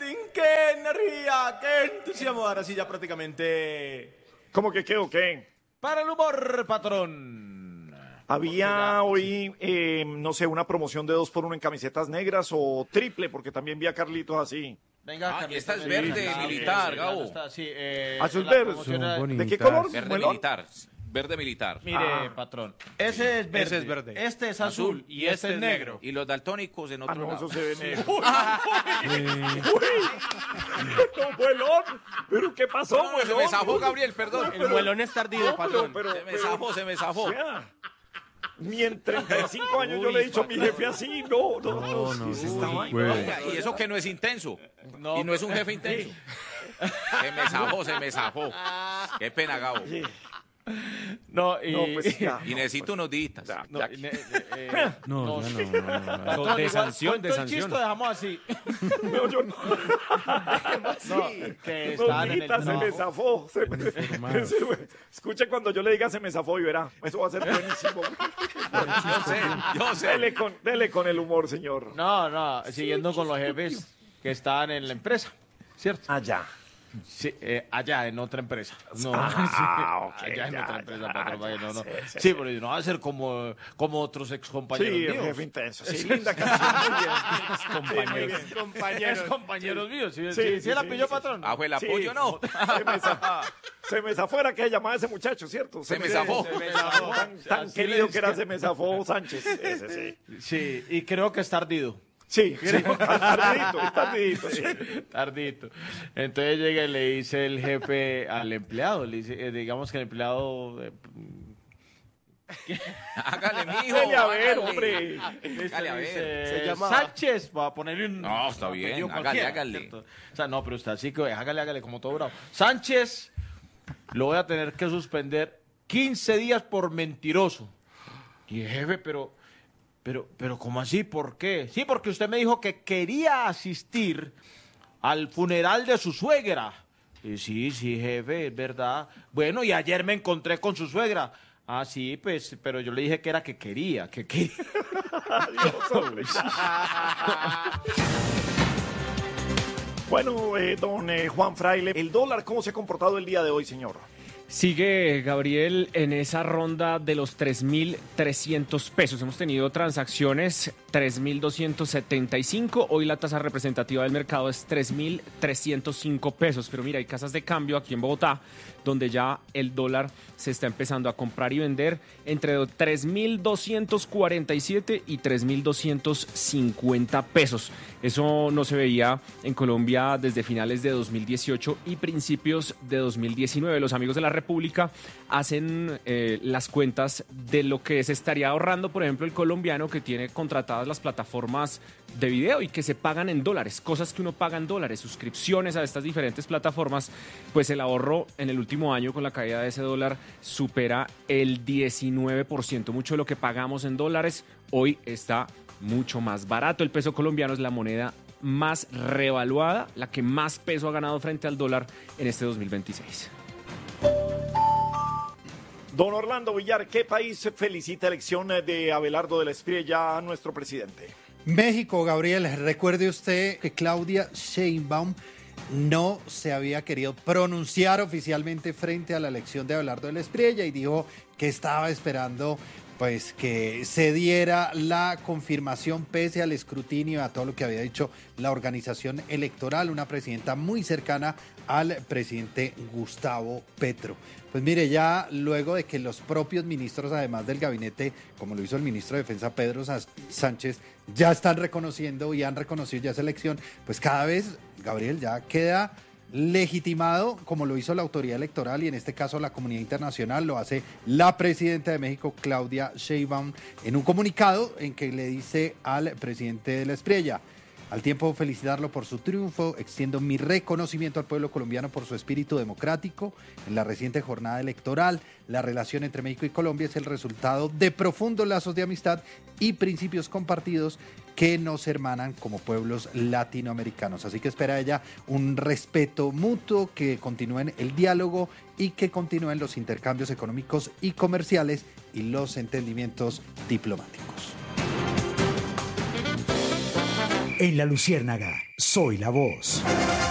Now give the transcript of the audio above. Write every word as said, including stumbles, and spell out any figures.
rating, qué energía, qué entusiasmo. Ahora sí, ya prácticamente... ¿Cómo que qué o qué? Para el humor, patrón. Había hoy, eh, no sé, una promoción de dos por uno en camisetas negras o triple, porque también vi a Carlitos así. Venga, Ah, y esta es sí, verde sí, militar, sí, Gabo. está, sí, eh, Azul la verde. promoción era- Son ¿De qué bonitas. color? Verde ¿Melón? militar. Verde militar. Mire, Ah. patrón, ese es verde. Ese es verde. Este es azul, y este es negro. Y los daltónicos en Ah, otro no, lado. eso se ve negro. ¡Don Muelón! ¿Pero qué pasó, No, no, se Muelón? me zafó, Gabriel, perdón. El muelón es tardío, No, pero, patrón. pero, Se me pero- zafó, se me zafó. o sea, ni en treinta y cinco años yo le he dicho a mi jefe así. No, no, no. No, no, sí, no, está no mal. puede. Oiga, y eso que no es intenso. No, y no es un jefe intenso. Se me zafó, se me zafó. Qué pena, Gabo. Sí. No, y... No, pues ya. Y necesito unos días. Ya, No, ya. y ne- eh, No, no, no, no, no, no. patrón, De igual, sanción, cuento de el chiste, sanción. lo dejamos así. No, yo no. No, que estaban en el Nonita, se me trabajo. zafó. Se me- Informados. se me- Escuche cuando yo le diga se me zafó y verá. Eso va a ser buenísimo. Yo sé, yo sé. Dele con, dele con el humor, señor. No, no, siguiendo con los jefes que estaban en la empresa, ¿cierto? Allá. Sí, eh, allá, en otra empresa. No, Ah, ok, allá en ya, otra empresa, ya, patrón, ya, vaya, no, no. sí, sí, Sí, sí. pero no va a ser como, como otros ex compañeros Sí, el míos. jefe intenso. Sí, linda canción. Muy bien. Compañeros. Ex Compañeros. compañeros míos. Sí, Sí, sí, sí, sí, la sí, pilló, sí. patrón. Ah, fue el Sí. apoyo, no. Se me zafó. Se me zafó, era que llamaba a ese muchacho, ¿cierto? Se me zafó. Se me zafó. Tan, tan Así le querido que era decía. se me zafó Sánchez. Ese sí. Sí, y creo que está ardido. Sí, sí. Tardito, tardito. Sí. Tardito. Entonces llega y le dice el jefe al empleado, le dice, eh, digamos que el empleado eh, Hágale, mijo. Dele a ver, hágale. hombre. dice, Hágale, a ver. dice, Se llama- Sánchez, para ponerle un... No, está un bien, apellido hágale, cualquiera, hágale. ¿cierto? O sea, no, pero usted así que hágale, hágale, como todo bravo. Sánchez, lo voy a tener que suspender quince días por mentiroso. Y jefe, pero, pero, pero, ¿cómo así? ¿Por qué? Sí, porque usted me dijo que quería asistir al funeral de su suegra. Y sí, sí, jefe, es verdad. Bueno, y ayer me encontré con su suegra. Ah, sí, pues, pero yo le dije que era que quería, que quería. Adiós, hombre. Bueno, eh, don eh, Juan Fraile, el dólar, ¿cómo se ha comportado el día de hoy, señor? Sigue, Gabriel, en esa ronda de los tres mil trescientos pesos. Hemos tenido transacciones tres mil doscientos setenta y cinco. Hoy la tasa representativa del mercado es tres mil trescientos cinco pesos. Pero mira, hay casas de cambio aquí en Bogotá donde ya el dólar se está empezando a comprar y vender entre tres mil doscientos cuarenta y siete y tres mil doscientos cincuenta pesos. Eso no se veía en Colombia desde finales de dos mil dieciocho y principios de dos mil diecinueve. Los amigos de la República hacen eh, las cuentas de lo que se estaría ahorrando, por ejemplo, el colombiano que tiene contratadas las plataformas de video y que se pagan en dólares, cosas que uno paga en dólares, suscripciones a estas diferentes plataformas, pues el ahorro en el último año con la caída de ese dólar supera el diecinueve por ciento. Mucho de lo que pagamos en dólares hoy está mucho más barato. El peso colombiano es la moneda más revaluada, la que más peso ha ganado frente al dólar en este dos mil veintiséis. Don Orlando Villar, ¿qué país felicita elección de Abelardo de la Espriella a nuestro presidente? México, Gabriel. Recuerde usted que Claudia Sheinbaum no se había querido pronunciar oficialmente frente a la elección de Abelardo de la Espriella y dijo que estaba esperando pues que se diera la confirmación pese al escrutinio, a todo lo que había dicho la organización electoral, una presidenta muy cercana al presidente Gustavo Petro. Pues mire, ya luego de que los propios ministros, además del gabinete, como lo hizo el ministro de Defensa Pedro Sánchez, ya están reconociendo y han reconocido ya esa elección, pues cada vez, Gabriel, ya queda legitimado, como lo hizo la autoridad electoral y en este caso la comunidad internacional, lo hace la presidenta de México, Claudia Sheinbaum, en un comunicado en que le dice al presidente de la Espriella: al tiempo de felicitarlo por su triunfo, extiendo mi reconocimiento al pueblo colombiano por su espíritu democrático. En la reciente jornada electoral, la relación entre México y Colombia es el resultado de profundos lazos de amistad y principios compartidos que nos hermanan como pueblos latinoamericanos. Así que espera ella un respeto mutuo, que continúen el diálogo y que continúen los intercambios económicos y comerciales y los entendimientos diplomáticos. En La Luciérnaga, soy la voz.